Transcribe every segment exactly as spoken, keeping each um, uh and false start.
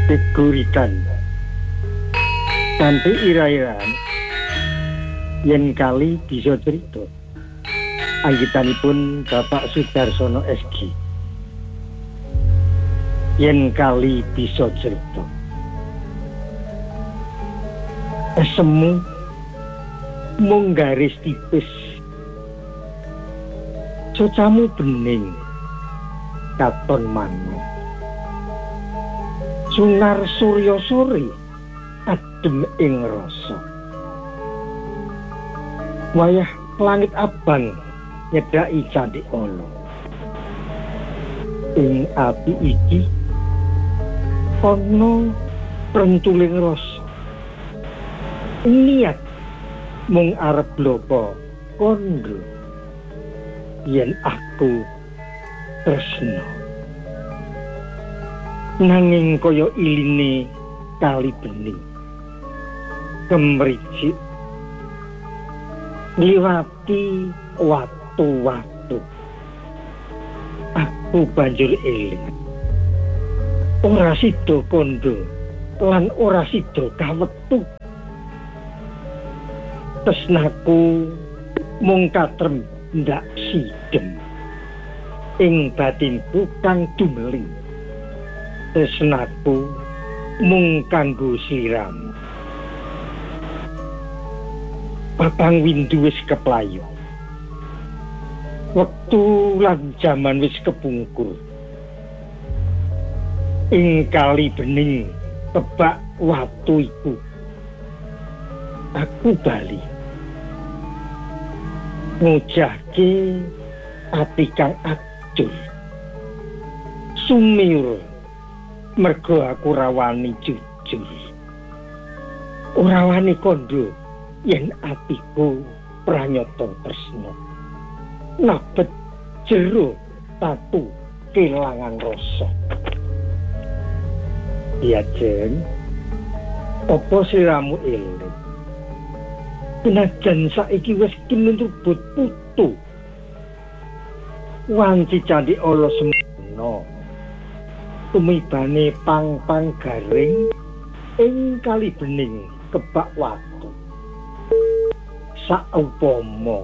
geguritan kanthi ira-iraan yen kali bisa cerita anggitanipun Bapak Sudarsono S G yen kali bisa cerita semu mung garis tipis cocamu bening katon manuk sungar surya sore adem ing rasa wayah langit abang nyedaki Candi Ala ing ati iki ana rentuling rasa niat mung arep blopo kondo yen aku tresno nanging kaya iline kali bening kemricik liwati watu-watu aku banjur eling ora sida kondo lan ora sida kawetu tresnaku mung katrem ndak sidem ing batinku kang dumeling tresnaku mung kanggo sliramu papang windu wis keplayu wektu lan jaman wis kepungkur ing kali bening kebak watu iku aku bali ngujake ati kang adur sumir mergo aku rawani jujur ora wani kondo yen atiku pranyata tresna nabet jero tatu kelangan rasa ya jen apa sliramu eling senajan saiki wis kinentubut putu wanci Candi Ala semono tumibane pang-pang garing ing kali bening kebak watu saupama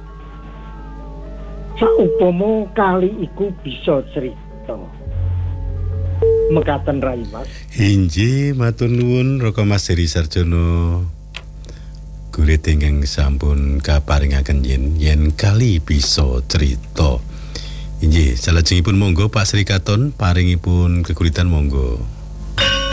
saupama kali iku bisa cerita mekaten rai Mas inji matur nuwun Raka Mas Heri Sarjono kulit ingkang sampun kaparingaken yen yen kali bisa cerita. Inggih, salajengipun monggo Pak Sri Katon paringipun kekulitan monggo.